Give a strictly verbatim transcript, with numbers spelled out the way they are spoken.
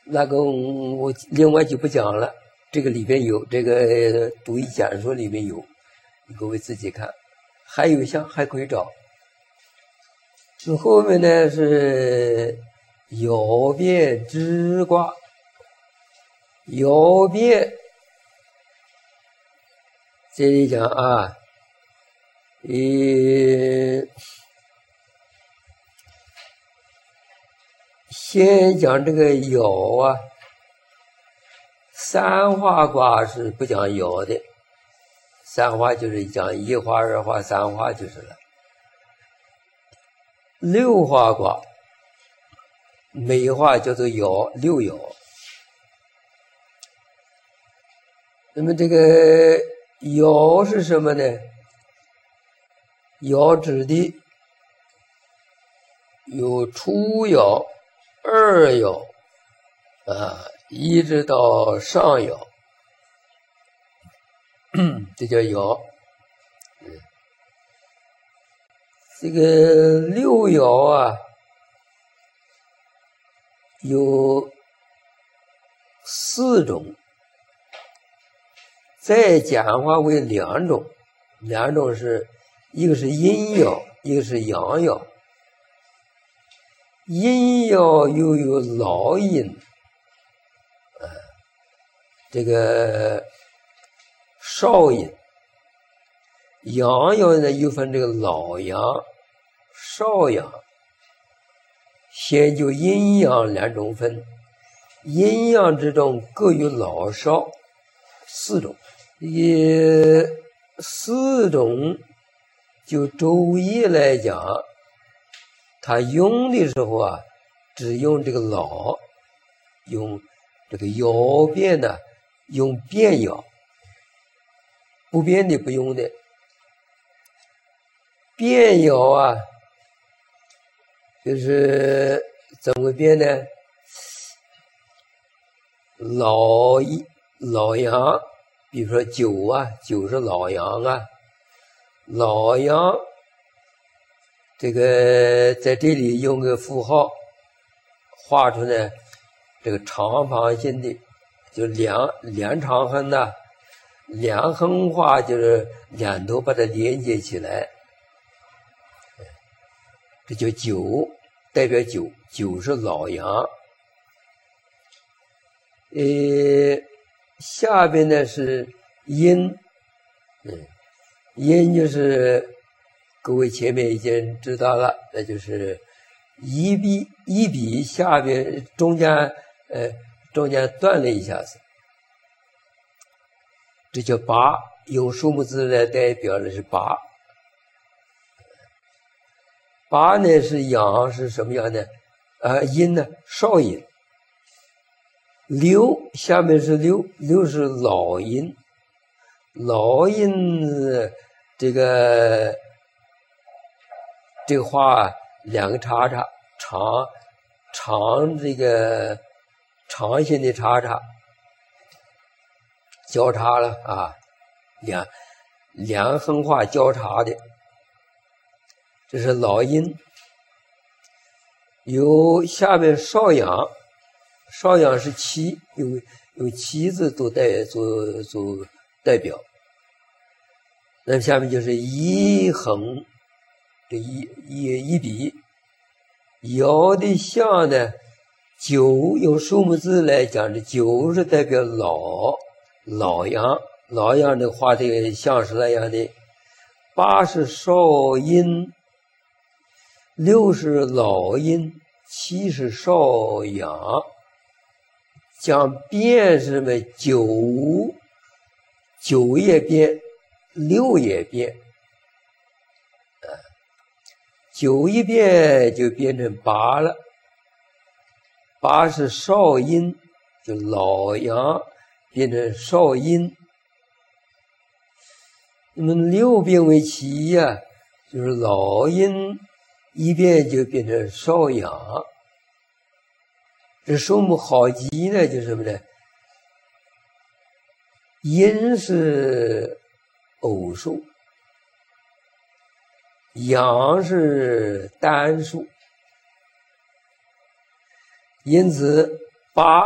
那个我另外就不讲了，这个里边有，这个读一简说里面有，各位自己看。还有像还可以找。之后面呢是爻变支卦，爻变这里讲啊，呃，先讲这个爻啊，三画卦是不讲爻的，三画就是讲一画、二画、三画就是了。六画卦，每画叫做爻，六爻。那么这个爻是什么呢？爻指的有初爻、二爻啊，一直到上爻，这叫爻。这个六爻啊，有四种，再简化为两种，两种是一个是阴爻，一个是阳爻。阴爻又有老阴，啊，这个少阴。阳爻呢又分这个老阳、少阳，先就阴阳两种分，阴阳之中各有老少四种，也四种就周易来讲，他用的时候啊，只用这个老，用这个爻变呢，用变爻，不变的不用的。变爻啊，就是怎么变呢？老一老阳，比如说九啊，九是老阳啊，老阳这个在这里用个符号画出来，这个长方形的，就两两长横的，两横画就是两头把它连接起来。这叫九，代表九，九是老阳。呃，下边呢是阴，嗯，阴就是各位前面已经知道了，那就是一笔一笔下边中间呃中间断了一下子，这叫八，用数目字来代表的是八。八呢是阳，是什么样呢？啊，阴呢少阴。六下面是六，六是老阴。老阴这个这个画两个叉叉，长长这个长形的叉叉交叉了啊，两两横画交叉的。这是老阴，有下面少阳，少阳是七，有有七字做代做做代表。那么下面就是一横，这一一一笔，爻的象呢，九用数目字来讲，这九是代表老老阳，老阳的画这个象是那样的。八是少阴。六是老阴，七是少阳。讲变是什么？九九也变，六也变。啊，九一变就变成八了。八是少阴，就老阳变成少阴。那么六变为七呀、啊，就是老阴。一变就变成少阳，这数目好记呢，就是什么呢？阴是偶数，阳是单数，因此八